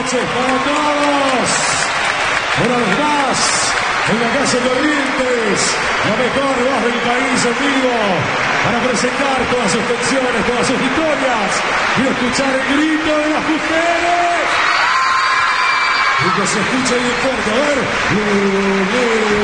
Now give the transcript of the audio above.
noches para todos. Una vez más, en la Casa Corrientes, la mejor voz del país en vivo, para presentar todas sus canciones, todas sus historias y escuchar el grito de las mujeres. Y que se escuche bien fuerte, a ver.